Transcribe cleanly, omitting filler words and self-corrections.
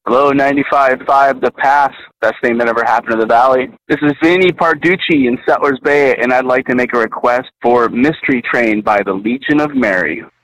Hello, 95.5 The Pass. Best thing that ever happened to the Valley. This is Vinny Parducci in Settlers Bay, and I'd like to make a request for Mystery Train by the Legion of Mary.